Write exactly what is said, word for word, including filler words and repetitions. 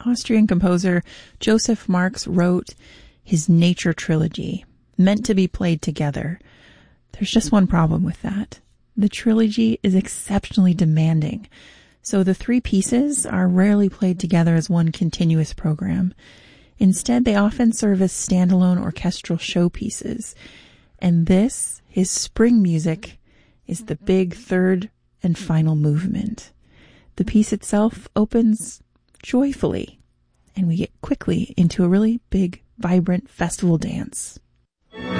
Austrian composer Joseph Marx wrote his Nature Trilogy, meant to be played together. There's just one problem with that. The trilogy is exceptionally demanding, so the three pieces are rarely played together as one continuous program. Instead, they often serve as standalone orchestral showpieces. And this, his spring music, is the big third and final movement. The piece itself opens joyfully, and we get quickly into a really big, vibrant festival dance.